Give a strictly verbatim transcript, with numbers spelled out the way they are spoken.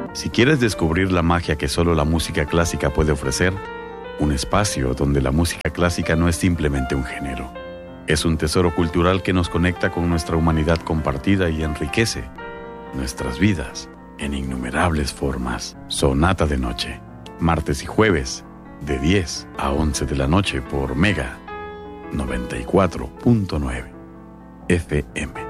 Si quieres descubrir la magia que solo la música clásica puede ofrecer, un espacio donde la música clásica no es simplemente un género. Es un tesoro cultural que nos conecta con nuestra humanidad compartida y enriquece nuestras vidas en innumerables formas. Sonata de Noche, martes y jueves, de diez a once de la noche por Mega noventa y cuatro punto nueve F M.